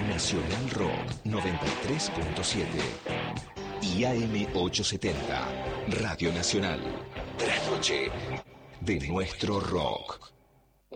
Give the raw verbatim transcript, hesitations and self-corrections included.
Nacional Rock noventa y tres punto siete y A M ochocientos setenta, Radio Nacional. De la noche de nuestro rock.